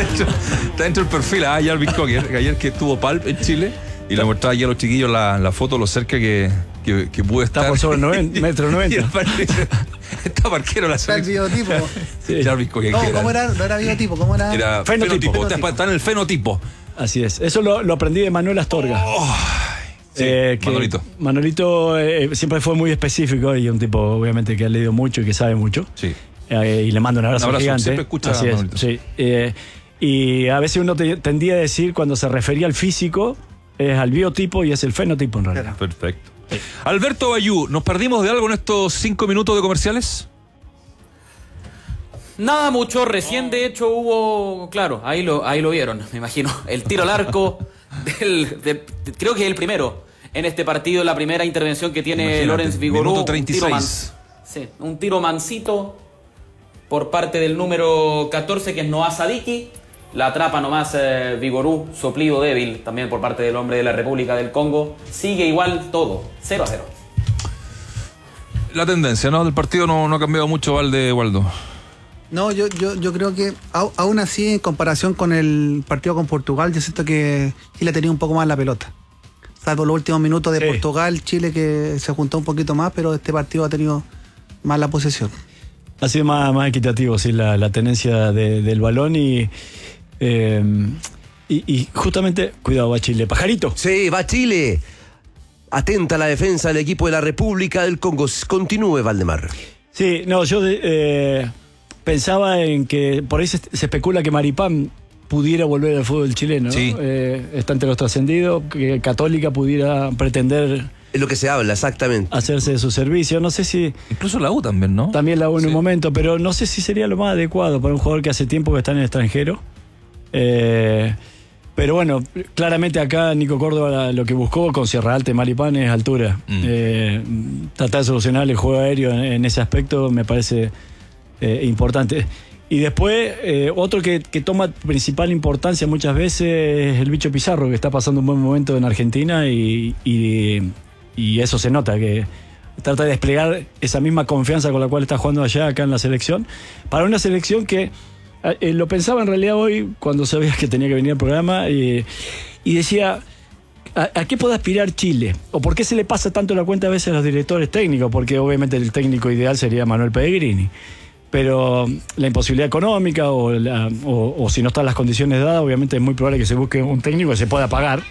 Está dentro del perfil a Jarvis Cocker, que ayer que estuvo Palp en Chile, y le mostraba ayer a los chiquillos la foto, lo cerca que pude estar. Está por sobre 90 metros. Está parquero la Está el biotipo. Sí. Jarvis Cocker. No, ¿cómo era? No era biotipo, ¿cómo era? Era fenotipo. Está en el fenotipo. Así es. Eso lo aprendí de Manuel Astorga. Sí, Manolito. Manolito siempre fue muy específico y un tipo, obviamente, que ha leído mucho y que sabe mucho. Sí. Y le mando un abrazo gigante. Siempre escucha Así a Manolito. es, sí. Y a veces uno tendía a decir, cuando se refería al físico, es al biotipo y es el fenotipo en realidad. Perfecto. Alberto Bayú, ¿nos perdimos de algo en estos 5 minutos de comerciales? Nada mucho, recién de hecho hubo, claro, ahí lo vieron, me imagino, el tiro al arco, creo que es el primero en este partido, la primera intervención que tiene Lorenz Vigorú. Minuto 36. Un tiro mansito por parte del número 14, que es Noah Sadiki. La atrapa nomás Vigorú, soplido débil también por parte del hombre de la República del Congo. Sigue igual todo, 0-0. La tendencia, ¿no? Del partido no ha cambiado mucho, Waldo. No, yo creo que aún así, en comparación con el partido con Portugal, yo siento que Chile ha tenido un poco más la pelota. Salvo los últimos minutos de Portugal, Chile que se juntó un poquito más, pero este partido ha tenido más la posesión. Ha sido más equitativo, sí, la tenencia del balón y justamente, cuidado, va Chile. Pajarito. Sí, va Chile. Atenta la defensa del equipo de la República del Congo. Continúe, Valdemar. Sí, no, yo pensaba en que por ahí se especula que Maripán pudiera volver al fútbol chileno, ¿no? Sí. Está entre los trascendidos, que Católica pudiera pretender... Es lo que se habla, exactamente. Hacerse de su servicio, no sé si... Incluso la U también, ¿no? También la U en un momento, pero no sé si sería lo más adecuado para un jugador que hace tiempo que está en el extranjero. Pero bueno, claramente acá Nico Córdoba lo que buscó con Sierra Alta y Maripán es altura. Tratar de solucionar el juego aéreo en ese aspecto me parece importante. Y después, otro que toma principal importancia muchas veces es el Bicho Pizarro, que está pasando un buen momento en Argentina y eso se nota, que trata de desplegar esa misma confianza con la cual está jugando allá, acá en la selección, para una selección que lo pensaba en realidad hoy cuando sabías que tenía que venir al programa y decía, ¿a qué puede aspirar Chile? ¿O por qué se le pasa tanto la cuenta a veces a los directores técnicos? Porque obviamente el técnico ideal sería Manuel Pellegrini, pero la imposibilidad económica o si no están las condiciones dadas, obviamente es muy probable que se busque un técnico que se pueda pagar.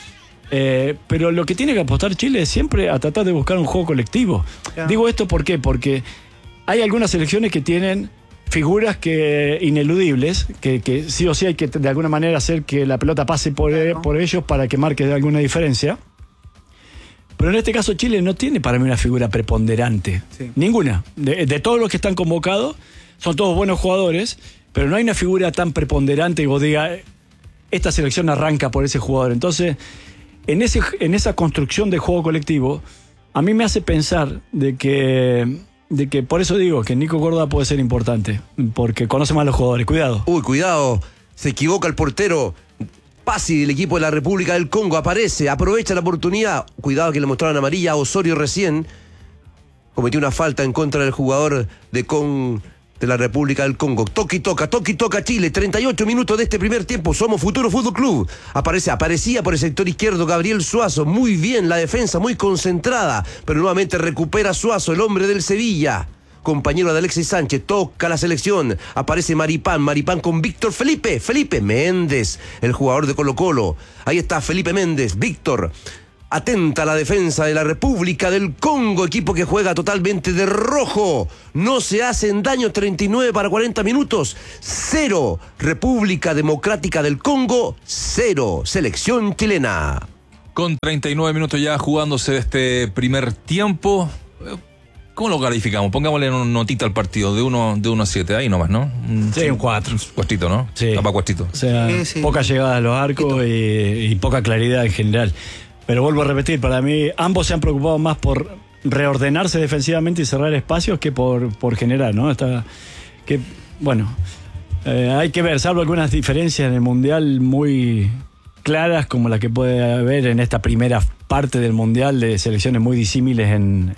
Pero lo que tiene que apostar Chile es siempre a tratar de buscar un juego colectivo. Digo esto ¿por qué? Porque hay algunas selecciones que tienen figuras ineludibles, que sí o sí hay que de alguna manera hacer que la pelota pase por ellos para que marque alguna diferencia. Pero en este caso Chile no tiene para mí una figura preponderante. Sí. Ninguna. De todos los que están convocados, son todos buenos jugadores, pero no hay una figura tan preponderante que vos diga, esta selección arranca por ese jugador. Entonces, en esa construcción de juego colectivo, a mí me hace pensar de que por eso digo que Nico Córdoba puede ser importante, porque conoce más a los jugadores. Cuidado. Uy, cuidado. Se equivoca el portero. Pasi del equipo de la República del Congo aparece, aprovecha la oportunidad. Cuidado que le mostraron amarilla a Osorio recién. Cometió una falta en contra del jugador de la República del Congo. Toca y toca Chile. 38 minutos de este primer tiempo. Somos Futuro Fútbol Club. Aparecía por el sector izquierdo Gabriel Suazo. Muy bien la defensa, muy concentrada. Pero nuevamente recupera Suazo, el hombre del Sevilla. Compañero de Alexis Sánchez, toca la selección, aparece Maripán con Víctor Felipe Méndez, el jugador de Colo-Colo. Ahí está Felipe Méndez, Víctor. Atenta la defensa de la República del Congo, equipo que juega totalmente de rojo. No se hacen daño, 39 para 40 minutos. 0, República Democrática del Congo, 0, selección chilena. Con 39 minutos ya jugándose este primer tiempo. ¿Cómo lo calificamos? Pongámosle una notita al partido, de 1 a 7, ahí nomás, ¿no? Sí, un 4. Cuartito, ¿no? Sí. Tapa cuartito. O sea, poca llegada a los arcos y poca claridad en general. Pero vuelvo a repetir, para mí ambos se han preocupado más por reordenarse defensivamente y cerrar espacios que por generar, ¿no? Hay que ver, salvo algunas diferencias en el Mundial muy claras, como la que puede haber en esta primera parte del Mundial de selecciones muy disímiles en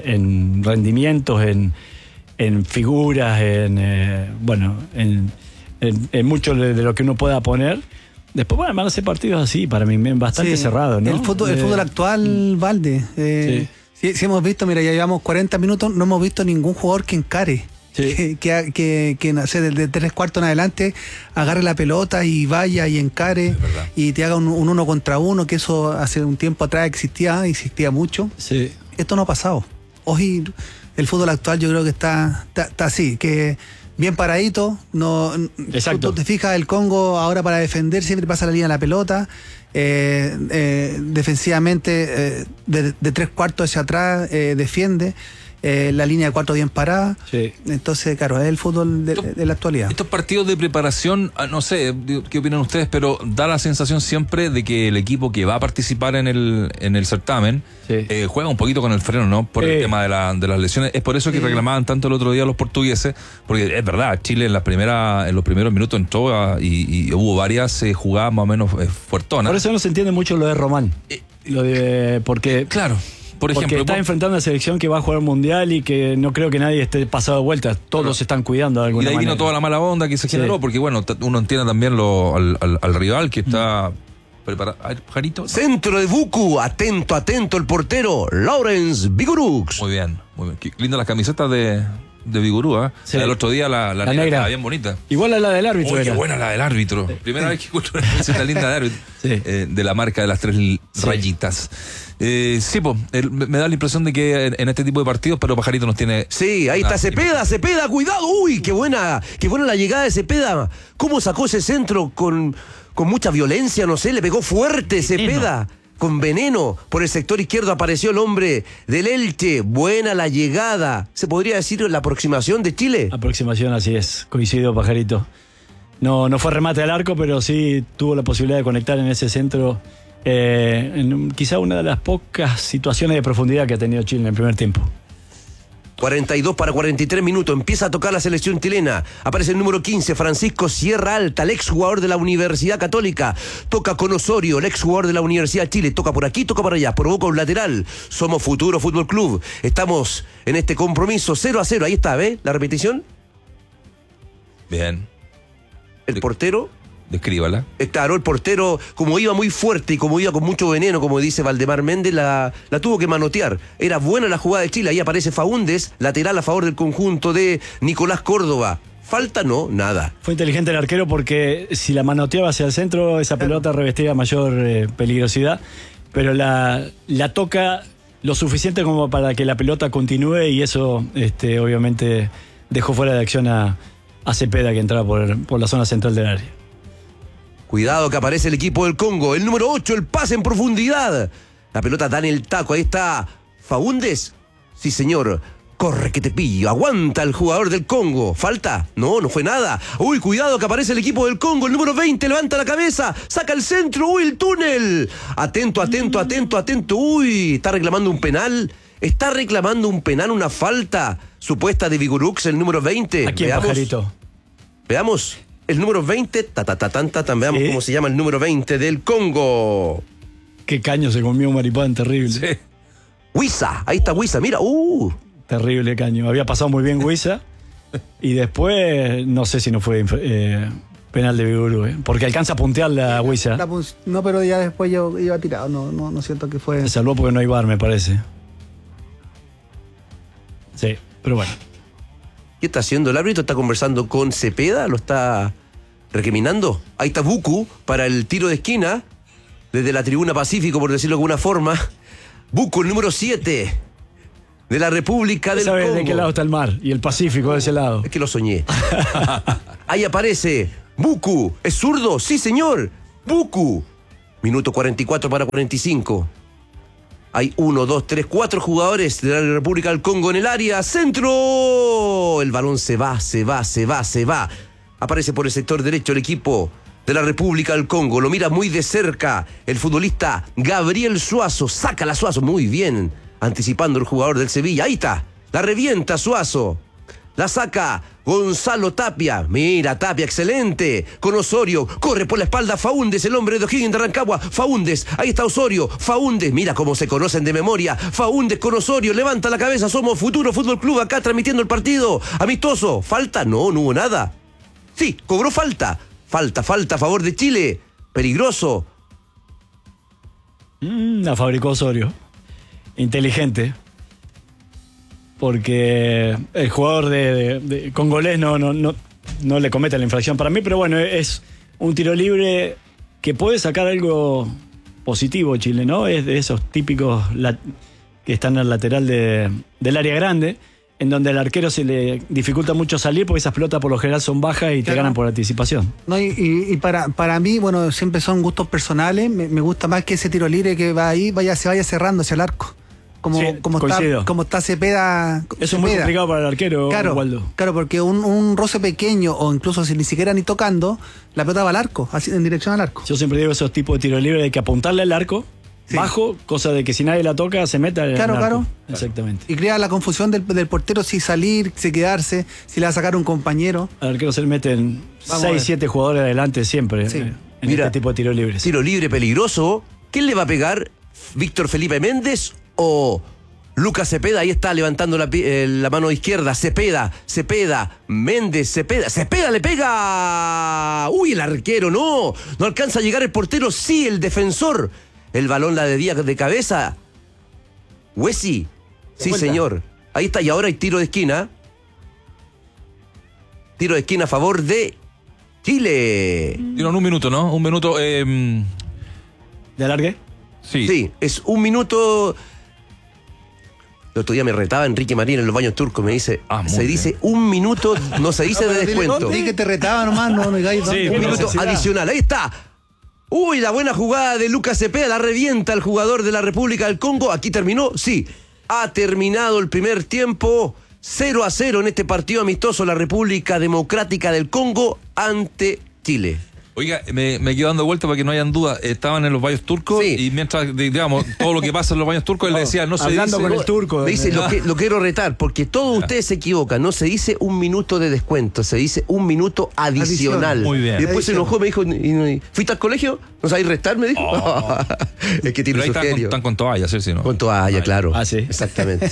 rendimientos, en figuras, en mucho de lo que uno pueda poner. Después van a ser partidos así, para mí, bastante cerrados, ¿no? El fútbol actual, Valde. Si hemos visto, mira, ya llevamos 40 minutos, no hemos visto ningún jugador que encare. Sí. Que no sé, de 3/4 en adelante agarre la pelota y vaya y encare y te haga un 1 contra 1, que eso hace un tiempo atrás existía mucho. Sí. Esto no ha pasado. Hoy el fútbol actual yo creo que está así, que bien paradito. Exacto. Tú te fijas, el Congo ahora para defender siempre pasa la línea de la pelota. Defensivamente de 3/4 hacia atrás defiende. La línea de 4 bien parada. Sí. Entonces, claro, es el fútbol de la actualidad. Estos partidos de preparación, no sé qué opinan ustedes, pero da la sensación siempre de que el equipo que va a participar en el certamen juega un poquito con el freno, ¿no? Por el tema de las lesiones. Es por eso que reclamaban tanto el otro día los portugueses, porque es verdad, Chile en los primeros minutos entró y hubo varias jugadas más o menos fuertonas. Por eso no se entiende mucho lo de Román. Porque claro. Por ejemplo, porque está enfrentando a una selección que va a jugar mundial y que no creo que nadie esté pasado de vuelta. Todos se están cuidando de alguna manera. Y de ahí vino toda la mala onda que se generó, porque bueno, uno entiende también al rival que está preparado. A ver, Jarito. Centro de Buku, atento el portero, Lawrence Vigorux. Muy bien. Qué linda las camisetas de Vigorú, ¿eh? Sí. El otro día la negra estaba bien bonita. Igual a la del árbitro. Qué buena la del árbitro. Primera vez que escucho una camiseta linda de árbitro. Sí. De la marca de las 3 rayitas. Me da la impresión de que en este tipo de partidos, pero Pajarito nos tiene... Sí, ahí está Cepeda, cuidado. Uy, qué buena la llegada de Cepeda. ¿Cómo sacó ese centro con mucha violencia? No sé, le pegó fuerte Cepeda. Con veneno. Por el sector izquierdo apareció el hombre del Elche. Buena la llegada. ¿Se podría decir la aproximación de Chile? Aproximación, así es. Coincido, Pajarito. No fue remate al arco, pero sí tuvo la posibilidad de conectar en ese centro. Quizá una de las pocas situaciones de profundidad que ha tenido Chile en el primer tiempo. 42 para 43 minutos, empieza a tocar la selección chilena. Aparece el número 15, Francisco Sierra Alta, el exjugador de la Universidad Católica. Toca con Osorio, el exjugador de la Universidad de Chile. Toca por aquí, toca por allá, provoca un lateral. Somos Futuro Fútbol Club. Estamos en este compromiso 0-0. Ahí está, ¿ves? La repetición. Bien. El portero. Descríbala. Claro, el portero, como iba muy fuerte y como iba con mucho veneno, como dice Valdemar Méndez, la tuvo que manotear. Era buena la jugada de Chile. Ahí aparece Faúndez, lateral a favor del conjunto de Nicolás Córdoba. Falta no, nada. Fue inteligente el arquero porque si la manoteaba hacia el centro, esa pelota revestía mayor peligrosidad, pero la toca lo suficiente como para que la pelota continúe y eso obviamente dejó fuera de acción a Cepeda, que entraba por la zona central del área. Cuidado que aparece el equipo del Congo. El número 8, el pase en profundidad. La pelota da en el taco. Ahí está Faúndez. Sí, señor. Corre que te pillo. Aguanta el jugador del Congo. ¿Falta? No fue nada. Uy, cuidado que aparece el equipo del Congo. El número 20 levanta la cabeza. Saca el centro. Uy, el túnel. Atento. Uy, está reclamando un penal. Una falta supuesta de Vigorux, el número 20. Aquí, Pajarito. Veamos. El número 20, veamos cómo se llama el número 20 del Congo. Qué caño se comió un Maripán, terrible. Sí. Huiza, ahí está Huiza, mira. Terrible caño. Había pasado muy bien Huiza. Y después, no sé si no fue penal de Vigorú, porque alcanza a puntear la Huiza. No, pero ya después yo iba tirado. No siento que fue... Se salvó porque no hay VAR, me parece. Sí, pero bueno. ¿Qué está haciendo el árbitro? ¿Está conversando con Cepeda? ¿Lo está recriminando? Ahí está Buku para el tiro de esquina, desde la tribuna Pacífico, por decirlo de alguna forma. Buku, el número 7 de la República del Congo. ¿Sabes de qué lado está el mar? Y el Pacífico de ese lado. Es que lo soñé. Ahí aparece Buku. ¿Es zurdo? Sí, señor. Buku. Minuto 44 para 45. Hay 1, 2, 3, 4 jugadores de la República del Congo en el área. ¡Centro! El balón se va. Aparece por el sector derecho el equipo de la República del Congo. Lo mira muy de cerca el futbolista Gabriel Suazo. Saca la Suazo. Muy bien. Anticipando el jugador del Sevilla. Ahí está. La revienta Suazo. La saca Gonzalo Tapia. Mira, Tapia, excelente. Con Osorio. Corre por la espalda Faúndez, el hombre de O'Higgins de Rancagua. Faúndez. Ahí está Osorio. Faúndez. Mira cómo se conocen de memoria. Faúndez con Osorio. Levanta la cabeza. Somos Futuro Fútbol Club acá transmitiendo el partido. Amistoso. ¿Falta? No hubo nada. Sí, cobró falta. Falta a favor de Chile. Peligroso. La fabricó Osorio. Inteligente. Porque el jugador de congolés no le comete la infracción para mí, pero bueno, es un tiro libre que puede sacar algo positivo Chile, ¿no? Es de esos típicos que están al lateral del área grande, en donde al arquero se le dificulta mucho salir porque esas pelotas por lo general son bajas y te ganan por anticipación. No, y para mí, bueno, siempre son gustos personales. Me gusta más que ese tiro libre que va ahí se vaya cerrando hacia el arco. Como está Cepeda. Eso es muy complicado para el arquero, Waldo. Claro, porque un roce pequeño, o incluso si ni siquiera ni tocando, la pelota va al arco, así en dirección al arco. Yo siempre digo esos tipos de tiros libres hay que apuntarle al arco, bajo, cosa de que si nadie la toca, se meta en el arco. Claro. Exactamente. Y crea la confusión del portero si salir, si quedarse, si le va a sacar un compañero. Al arquero se le meten 6-7 jugadores adelante siempre en este tipo de tiros libres. Tiro libre peligroso. ¿Quién le va a pegar? ¿Víctor Felipe Méndez o Lucas Cepeda? Ahí está levantando la mano izquierda. Cepeda, Méndez, Cepeda le pega. Uy, el arquero no alcanza a llegar el portero, sí, el defensor. El balón la desvía de cabeza. Wesi, sí señor. Ahí está, y ahora hay tiro de esquina. Tiro de esquina a favor de Chile. Tiro en un minuto, ¿no? Un minuto. ¿De alargue? Sí, es un minuto. El otro día me retaba Enrique Marín en los baños turcos, me dice, se dice un minuto, no se dice de descuento. Sí, que te retaba nomás, no digáis. Sí, un minuto adicional, ahí está. Uy, la buena jugada de Lucas Cepeda, la revienta el jugador de la República del Congo. Aquí terminó, sí, ha terminado el primer tiempo, 0-0 en este partido amistoso, la República Democrática del Congo ante Chile. Oiga, me quedo dando vuelta para que no hayan dudas. Estaban en los baños turcos y mientras, digamos, todo lo que pasa en los baños turcos, él le decía, no se hablando dice... con el turco. Me dice, lo quiero retar, porque todos ustedes se equivocan. No se dice un minuto de descuento, se dice un minuto adicional. Muy bien. Y después se enojó, me dijo, ¿fuiste al colegio? ¿No sabéis restar? Me dijo. Es que tiene su genio. Están con toallas, sí, ¿no? Con toalla, claro. Ah, sí. Exactamente.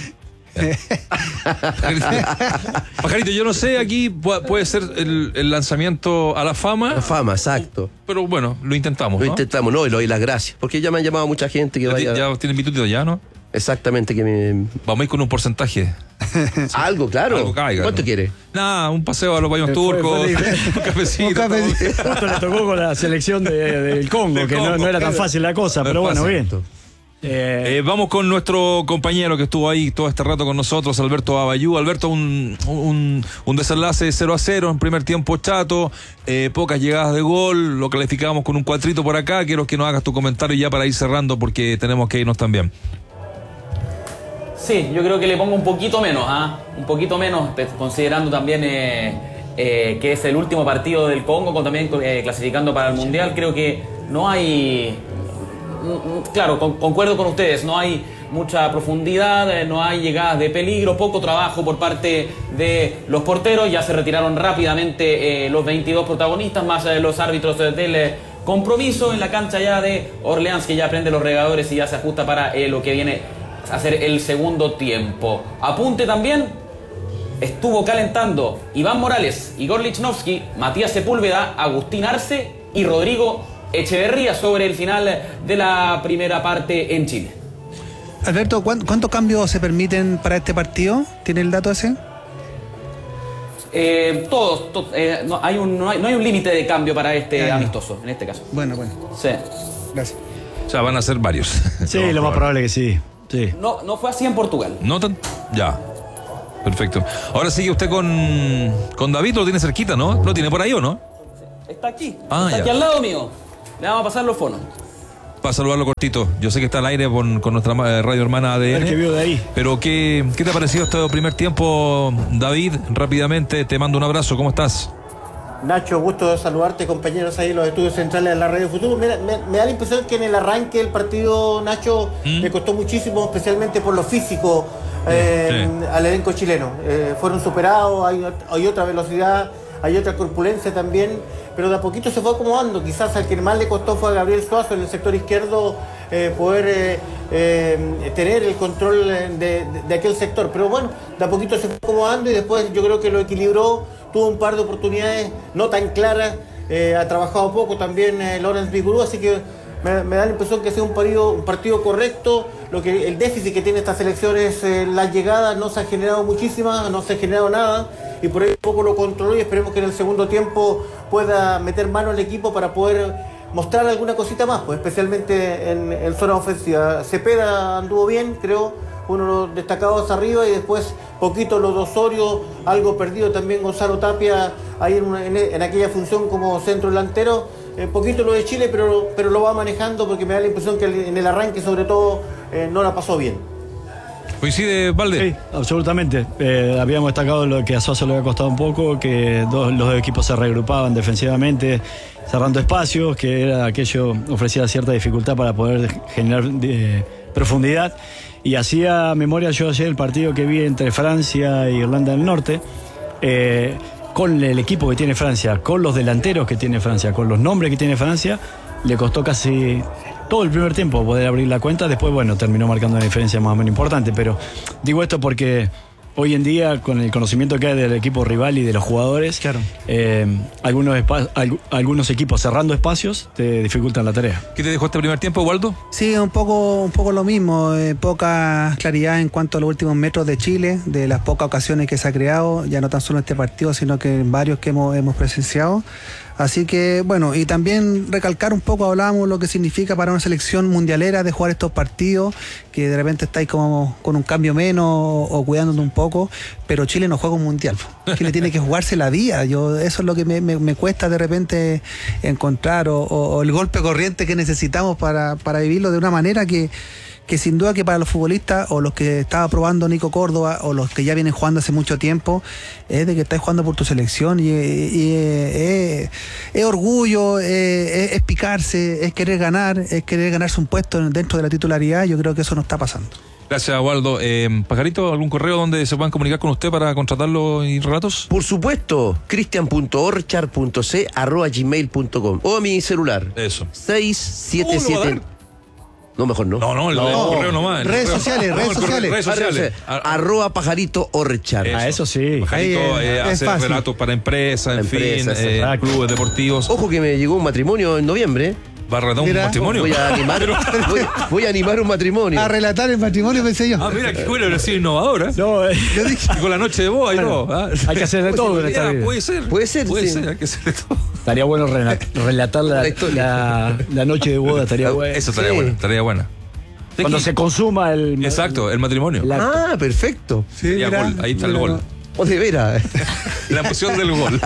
Pajarito, yo no sé, aquí puede ser el lanzamiento a la fama. La fama, exacto. Pero bueno, lo intentamos. Lo intentamos, no, y le doy las gracias. Porque ya me han llamado mucha gente que vaya. Ya tienen mi tuto ya, ¿no? Exactamente, que me. Vamos a ir con un porcentaje. Algo, claro. Algo caiga, ¿Cuánto ¿no? quiere? Nada, un paseo a los baños turcos, un cafecito. Justo le tocó con la selección del Congo, que no era tan fácil la cosa, pero bueno, bien. Vamos con nuestro compañero que estuvo ahí todo este rato con nosotros, Alberto Abayú. Alberto, un desenlace 0-0 en primer tiempo chato, pocas llegadas de gol, lo calificamos con un 4 por acá. Quiero que nos hagas tu comentario ya para ir cerrando porque tenemos que irnos también. Sí, yo creo que le pongo un poquito menos, un poquito menos, considerando también que es el último partido del Congo, también clasificando para el Mundial. Creo que no hay... Claro, concuerdo con ustedes, no hay mucha profundidad, no hay llegadas de peligro, poco trabajo por parte de los porteros. Ya se retiraron rápidamente los 22 protagonistas, más los árbitros del compromiso en la cancha ya de Orleans, que ya prende los regadores y ya se ajusta para lo que viene a ser el segundo tiempo. Apunte también, estuvo calentando Iván Morales, Igor Lichnowsky, Matías Sepúlveda, Agustín Arce y Rodrigo Echeverría sobre el final de la primera parte en Chile. Alberto, ¿cuántos cambios se permiten para este partido? ¿Tiene el dato ese? Todos. No hay un límite de cambio para este amistoso, en este caso. Bueno. Sí. Gracias. O sea, van a ser varios. Sí, lo más probable que sí. No fue así en Portugal. ¿No tan? Ya. Perfecto. Ahora sigue usted con David, lo tiene cerquita, ¿no? ¿Lo tiene por ahí o no? Está aquí. Está aquí al lado mío. Le vamos a pasar los fonos. Para saludarlo cortito. Yo sé que está al aire con nuestra radio hermana ADN. El que vio de ahí. Pero ¿qué te ha parecido este primer tiempo, David? Rápidamente, te mando un abrazo. ¿Cómo estás? Nacho, gusto de saludarte, compañeros ahí en los estudios centrales de la Radio Futuro. Me da la impresión que en el arranque del partido, Nacho, me costó muchísimo, especialmente por lo físico, al elenco chileno. Fueron superados, hay otra velocidad, hay otra corpulencia también, pero de a poquito se fue acomodando. Quizás al que más le costó fue a Gabriel Suazo en el sector izquierdo poder tener el control de aquel sector, pero bueno, de a poquito se fue acomodando y después yo creo que lo equilibró tuvo un par de oportunidades no tan claras, ha trabajado poco también Laurent Vigouroux, así que me da la impresión que ha sido un partido correcto. Lo que el déficit que tiene esta selección es las llegadas, no se han generado muchísimas, no se ha generado nada, y por ahí un poco lo controló, y esperemos que en el segundo tiempo pueda meter mano al equipo para poder mostrar alguna cosita más, pues especialmente en zona ofensiva. Cepeda anduvo bien, creo, uno de los destacados arriba, y después poquito los de Osorio, algo perdido también Gonzalo Tapia ahí en aquella función como centro delantero. Poquito lo de Chile, pero lo va manejando, porque me da la impresión que en el arranque sobre todo no la pasó bien. ¿Coincide, Valde? Sí, absolutamente. Habíamos destacado lo que a Sosa le había costado un poco, que los dos equipos se reagrupaban defensivamente, cerrando espacios, que aquello ofrecía cierta dificultad para poder generar profundidad. Y hacía memoria yo ayer el partido que vi entre Francia e Irlanda del Norte, con el equipo que tiene Francia, con los delanteros que tiene Francia, con los nombres que tiene Francia, le costó casi todo el primer tiempo poder abrir la cuenta. Después, bueno, terminó marcando una diferencia más o menos importante, pero digo esto porque hoy en día, con el conocimiento que hay del equipo rival y de los jugadores, claro, algunos equipos cerrando espacios te dificultan la tarea. ¿Qué te dejó este primer tiempo, Waldo? Sí, un poco lo mismo, poca claridad en cuanto a los últimos metros de Chile, de las pocas ocasiones que se ha creado, ya no tan solo en este partido, sino que en varios que hemos presenciado. Así que, bueno, y también recalcar un poco, hablábamos lo que significa para una selección mundialera de jugar estos partidos, que de repente estáis como con un cambio menos o cuidándote un poco, pero Chile no juega un mundial. Chile tiene que jugarse la vida. Eso es lo que me cuesta de repente encontrar, o el golpe corriente que necesitamos para vivirlo de una manera que sin duda que para los futbolistas, o los que estaba probando Nico Córdoba, o los que ya vienen jugando hace mucho tiempo, es de que estás jugando por tu selección, y es orgullo, es picarse, es querer ganarse un puesto dentro de la titularidad. Yo creo que eso no está pasando. Gracias, Waldo. Pajarito, ¿algún correo donde se puedan comunicar con usted para contratarlo y relatos? Por supuesto, cristian.orchar.c@gmail.com, o a mi celular. Eso. 677. No, mejor no. No, el correo nomás. Redes sociales. @pajarito Orchar. Eso sí. Pajarito hace fácil. relatos para empresas, clubes deportivos. Ojo que me llegó un matrimonio en noviembre. ¿Va a relatar un matrimonio? Voy a animar un matrimonio. A relatar el matrimonio, pensé yo. Ah, mira, qué bueno, pero sí, innovador, ¿eh? No, Yo dije, Y con la noche de boda y Bueno, todo. hay que hacer de todo en esta vida. Puede ser, sí. hay que hacer de todo. Estaría bueno relatar la noche de boda, estaría bueno. Eso estaría buena. Cuando se consuma el... Exacto, el matrimonio. Perfecto. sí, Ya, mira, gol, ahí está el gol. O de veras. La emoción del gol.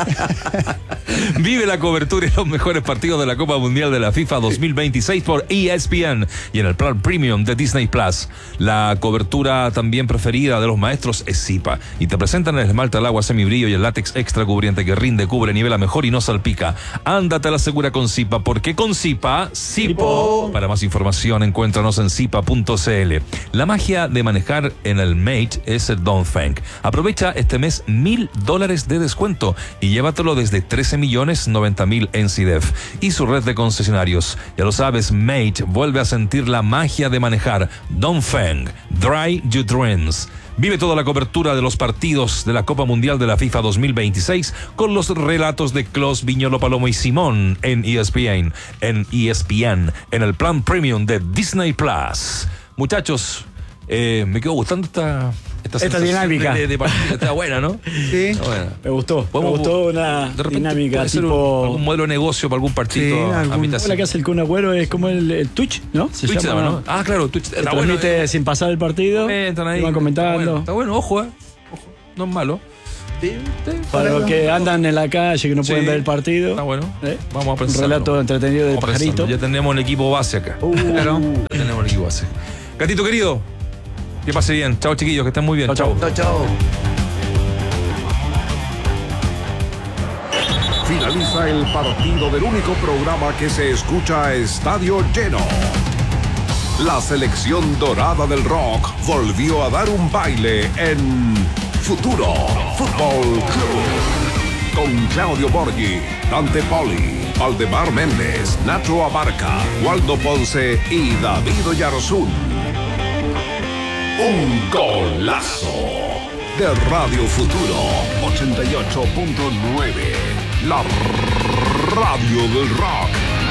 Vive la cobertura y los mejores partidos de la Copa Mundial de la FIFA 2026 por ESPN y en el plan Premium de Disney Plus. La cobertura también preferida de los maestros es Zipa, y te presentan el esmalte al agua semibrillo y el látex extra cubriente que rinde, cubre, nivela mejor y no salpica. Ándate a la segura con Zipa, porque con Zipa, Zipo. Para más información, encuéntranos en zipa.cl. La magia de manejar en el Mate es el Dongfeng. Aprovecha este mes $1,000 de descuento y llévatelo desde 13.090.000 en CIDEF y su red de concesionarios. Ya lo sabes, Mate vuelve a sentir la magia de manejar. Dongfeng, Dry Your Dreams. Vive toda la cobertura de los partidos de la Copa Mundial de la FIFA 2026 con los relatos de Klos, Viñolo, Palomo y Simón en ESPN, en el plan Premium de Disney Plus. Muchachos, me quedó gustando esta dinámica. De partida. Está buena, ¿no? Sí. Está buena. Me gustó una De repente dinámica puede ser tipo... algún modelo de negocio para algún partido Sí, a mitad. La que hace el Kun Agüero es como el Twitch, ¿no? Twitch se llama, ¿no? Ah, claro, Twitch. Se transmite sin pasar el partido. Comentan ahí. Y van comentando. Está bueno, ojo, no es malo. Para los que andan en la calle, que no pueden ver el partido. Está bueno. Vamos a Un pensarlo. relato entretenido de Vamos a pensarlo. Pajarito. Ya tenemos el equipo base acá. Claro, ya tenemos el equipo base. Gatito querido, que pase bien. Chao, chiquillos, que estén muy bien. Chao. Chao. Finaliza el partido del único programa que se escucha a estadio lleno. La selección dorada del rock volvió a dar un baile en Futuro Fútbol Club. Con Claudio Borghi, Dante Poli, Aldemar Méndez, Nacho Abarca, Waldo Ponce y David Oyarzún. Un golazo. de Radio Futuro 88.9. La radio del rock.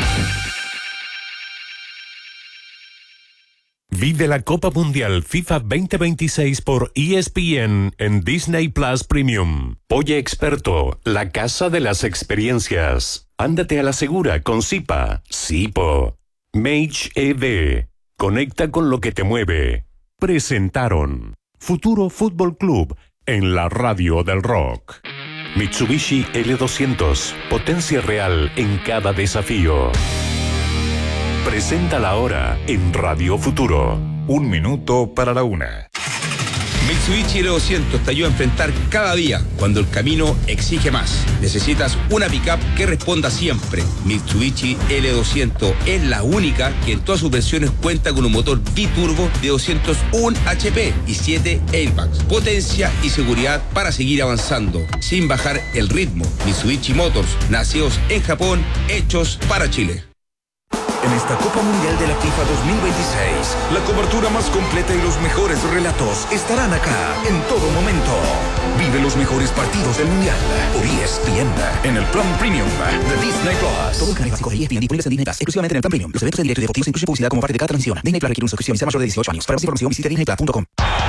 Vive la Copa Mundial FIFA 2026 por ESPN en Disney Plus Premium. Polle Experto, la casa de las experiencias. Ándate a la segura con Zipa. Zipo. Mage EV. Conecta con lo que te mueve. Presentaron Futuro Fútbol Club en la radio del rock. Mitsubishi L200. Potencia real en cada desafío. Presenta la hora en Radio Futuro. 1 minuto para la 1. Mitsubishi L200 te ayuda a enfrentar cada día cuando el camino exige más. Necesitas una pickup que responda siempre. Mitsubishi L200 es la única que en todas sus versiones cuenta con un motor biturbo de 201 HP y 7 airbags. Potencia y seguridad para seguir avanzando sin bajar el ritmo. Mitsubishi Motors, nacidos en Japón, hechos para Chile. En esta Copa Mundial de la FIFA 2026, la cobertura más completa y los mejores relatos estarán acá en todo momento. Vive los mejores partidos del Mundial por ESPN en el plan premium de Disney Plus. Todo el canal básico de ESPN disponibles en Disney Plus, exclusivamente en el plan premium. Los eventos en directo y deportivos incluyen publicidad como parte de cada transmisión. Disney Plus requiere una suscripción y sea mayor de 18 años. Para más información visite disneyplus.com.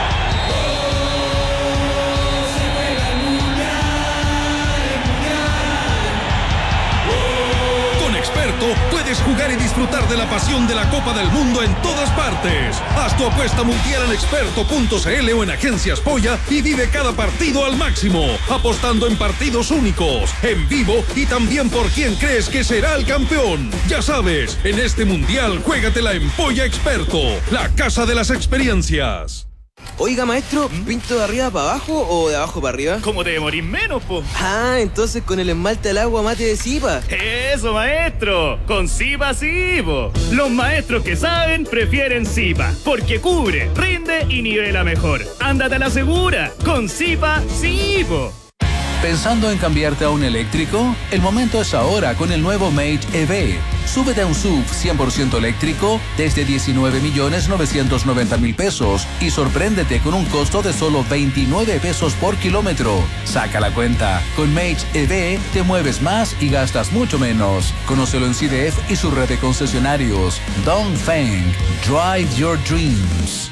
Puedes jugar y disfrutar de la pasión de la Copa del Mundo en todas partes. Haz tu apuesta mundial en experto.cl o en Agencias Polla y vive cada partido al máximo, apostando en partidos únicos, en vivo y también por quién crees que será el campeón. Ya sabes, en este mundial juégatela en Polla Experto, la casa de las experiencias. Oiga, maestro, ¿pinto de arriba para abajo o de abajo para arriba? ¿Cómo te demorís menos, po? Ah, entonces con el esmalte al agua mate de Zipa. ¡Eso, maestro! Con Zipa sí, po. Los maestros que saben prefieren Zipa, porque cubre, rinde y nivela mejor. ¡Ándate a la segura! Con Zipa sí, po. ¿Pensando en cambiarte a un eléctrico? El momento es ahora con el nuevo Mage EV. Súbete a un SUV 100% eléctrico desde 19.990.000 pesos y sorpréndete con un costo de solo 29 pesos por kilómetro. Saca la cuenta. Con Mage EV te mueves más y gastas mucho menos. Conócelo en CDF y su red de concesionarios. Dongfeng. Drive your dreams.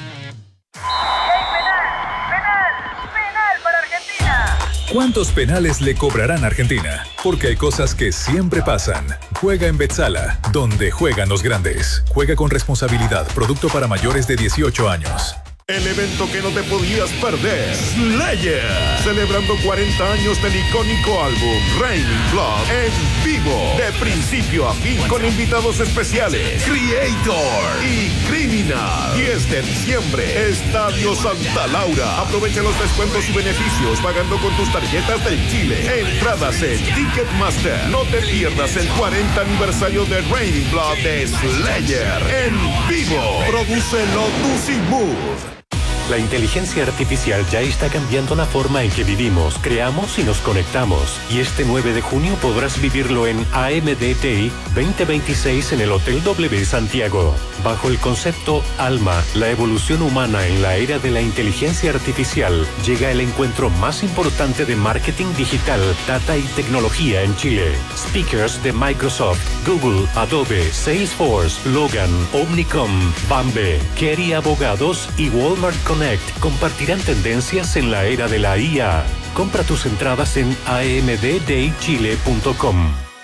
¿Cuántos penales le cobrarán a Argentina? Porque hay cosas que siempre pasan. Juega en Betzala, donde juegan los grandes. Juega con responsabilidad. Producto para mayores de 18 años. El evento que no te podías perder, Slayer, celebrando 40 años del icónico álbum Raining Blood en vivo, de principio a fin con invitados especiales, Creator y Criminal. 10 de diciembre, Estadio Santa Laura. Aprovecha los descuentos y beneficios pagando con tus tarjetas del Chile. Entradas en Ticketmaster. No te pierdas el 40 aniversario de Raining Blood de Slayer en vivo. Prodúcelo Tusimove. La inteligencia artificial ya está cambiando la forma en que vivimos, creamos y nos conectamos. Y este 9 de junio podrás vivirlo en AMDTI 2026 en el Hotel W Santiago. Bajo el concepto Alma, la evolución humana en la era de la inteligencia artificial, llega el encuentro más importante de marketing digital, data y tecnología en Chile. Speakers de Microsoft, Google, Adobe, Salesforce, Logan, Omnicom, Bambe, Kerry Abogados y Walmart Connect compartirán tendencias en la era de la IA. Compra tus entradas en amddaychile.com.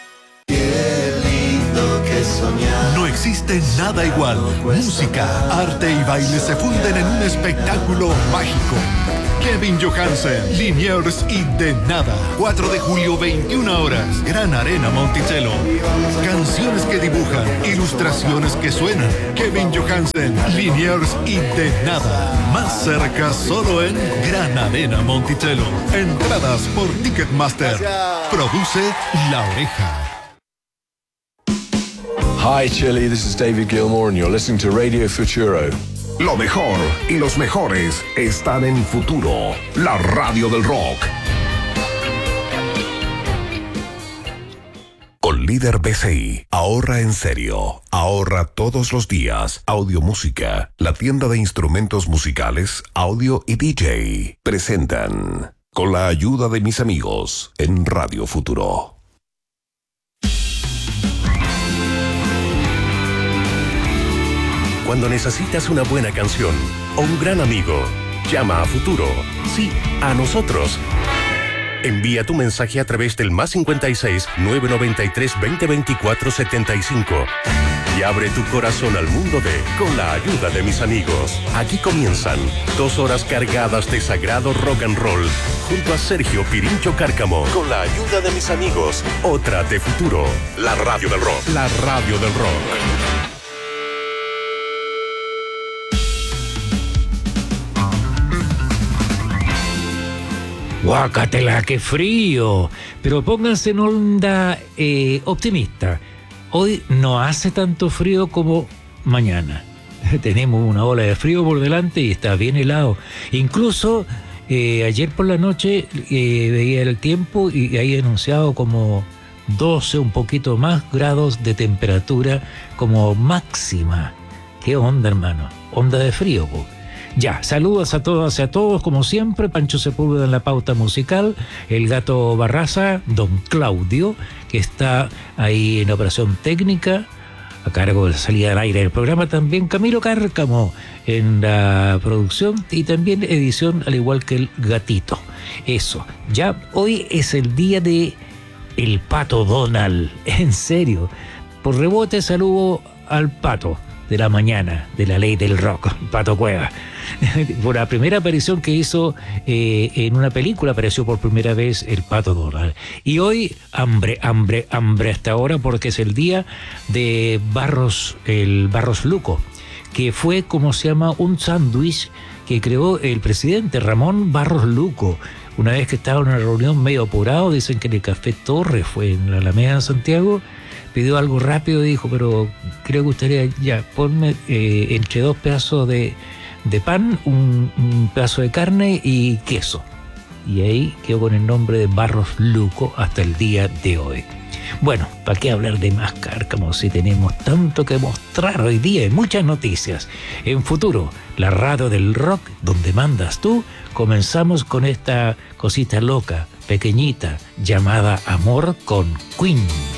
No existe nada igual. Música, arte y baile se funden en un espectáculo mágico. Kevin Johansen, Liniers y De Nada. 4 de julio, 21 horas. Gran Arena Monticello. Canciones que dibujan, ilustraciones que suenan. Kevin Johansen, Liniers y De Nada. Más cerca solo en Gran Arena Monticello. Entradas por Ticketmaster. Produce La Oreja. Hi Chile, this is David Gilmour and you're listening to Radio Futuro. Lo mejor y los mejores están en Futuro, la radio del rock. Con Líder BCI. Ahorra en serio. Ahorra todos los días. Audio Música. La tienda de instrumentos musicales, audio y DJ. Presentan Con la ayuda de mis amigos en Radio Futuro. Cuando necesitas una buena canción o un gran amigo, llama a Futuro. Sí, a nosotros. Envía tu mensaje a través del +56 993 2024 75 y abre tu corazón al mundo de Con la ayuda de mis amigos. Aquí comienzan 2 horas cargadas de sagrado rock and roll junto a Sergio Pirincho Cárcamo. Con la ayuda de mis amigos, otra de Futuro. La radio del rock. La radio del rock. Guácatela, qué frío. Pero pónganse en onda optimista. Hoy no hace tanto frío como mañana. Tenemos una ola de frío por delante y está bien helado. Incluso ayer por la noche veía el tiempo y ahí anunciado como 12, un poquito más grados de temperatura como máxima. ¿Qué onda, hermano? Onda de frío, po. Ya, saludos a todas y a todos, como siempre. Pancho Sepúlveda en la pauta musical, el Gato Barraza, don Claudio, que está ahí en operación técnica, a cargo de la salida al aire del programa. También Camilo Cárcamo en la producción y también edición, al igual que el Gatito. Eso, ya hoy es el día de el Pato Donald, en serio. Por rebote saludo al Pato de la mañana, de la ley del rock, Pato Cueva. Por la primera aparición que hizo en una película, apareció por primera vez el Pato Donald. Y hoy, hambre hasta ahora, porque es el día de el Barros Luco, que fue, como se llama, un sándwich que creó el presidente Ramón Barros Luco. Una vez que estaba en una reunión medio apurado, dicen que en el Café Torre, fue en la Alameda de Santiago, pidió algo rápido y dijo, pero creo que gustaría, ya, ponme entre 2 pedazos de pan, un pedazo de carne y queso. Y ahí quedó con el nombre de Barros Luco hasta el día de hoy. Bueno, ¿para qué hablar de más, Cárcamo, si tenemos tanto que mostrar hoy día y muchas noticias? En Futuro, la radio del rock, donde mandas tú, comenzamos con esta cosita loca, pequeñita, llamada Amor con Queen.